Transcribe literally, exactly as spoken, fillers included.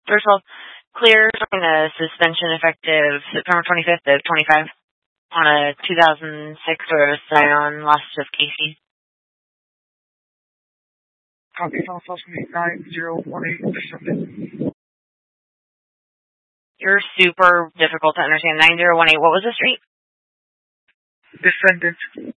First of all, clear from the suspension effective September twenty-fifth of twenty-five on a two thousand six Toyota Scion lost of Casey. Copy, phone false nine zero one eight, descendant. You're super difficult to understand. nine zero one eight, what was the street? Descendant.